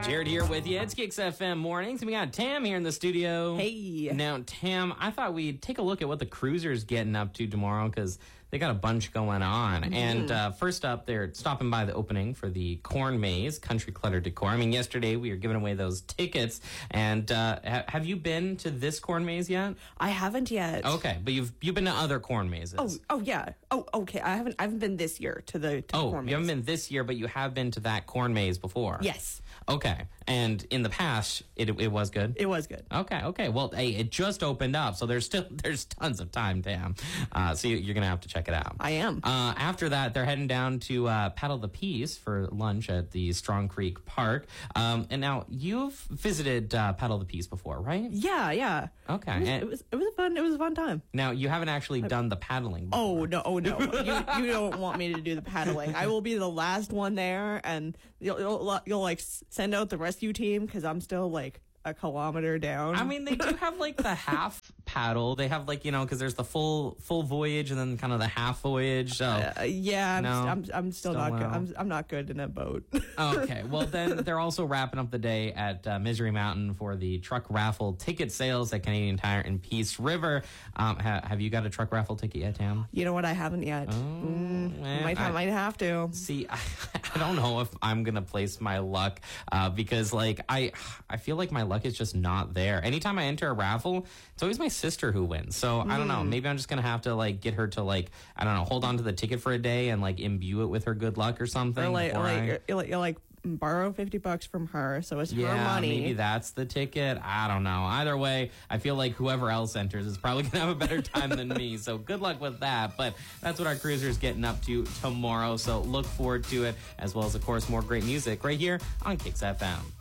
Jared here with you. It's Kicks FM Mornings, and we got Tam here in the studio. Hey. Now, Tam, I thought we'd take a look at what the Cruisers getting up to tomorrow, because they got a bunch going on. And first up, they're stopping by the opening for the Corn Maze Country Clutter Decor. I mean, yesterday we were giving away those tickets. And have you been to this Corn Maze yet? I haven't yet. Okay, but you've been to other Corn Mazes. Oh yeah. Oh, okay. I haven't been this year to the Corn Maze. You haven't been this year, but you have been to that Corn Maze before. Yes. Okay, and in the past, it was good? It was good. Okay. Well, hey, it just opened up, so there's tons of time, Tam. So you're going to have to check it out. I am. After that, they're heading down to Paddle the Peace for lunch at the Strong Creek Park. And now, you've visited Paddle the Peace before, right? Yeah. Okay. It was a fun time. Now, you haven't actually done the paddling before. Oh no. You don't want me to do the paddling. I will be the last one there, and you'll like send out the rescue team, because I'm still like a kilometer down. I mean, they do have like the half paddle. They have like, because there's the full voyage and then kind of the half voyage. So I'm still not no. good. I'm not good in a boat. Okay, well then they're also wrapping up the day at Misery Mountain for the truck raffle ticket sales at Canadian Tire in Peace River. Have you got a truck raffle ticket yet, Tam? You know what? I haven't yet. Might have to. See, I don't know if I'm gonna place my luck because like I feel like my luck is just not there. Anytime I enter a raffle, it's always my sister who wins. So I don't know. Maybe I'm just gonna have to like get her to like, I don't know, hold on to the ticket for a day and like imbue it with her good luck or something. Or like borrow $50 from her, so it's her money. Maybe that's the ticket. I don't know. Either way, I feel like whoever else enters is probably gonna have a better time than me. So good luck with that. But that's what our Cruiser's getting up to tomorrow. So look forward to it, as well as of course more great music right here on Kicks FM.